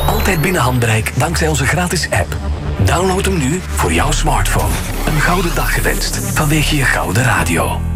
Altijd binnen handbereik dankzij onze gratis app. Download hem nu voor jouw smartphone. Een gouden dag gewenst vanwege je gouden radio.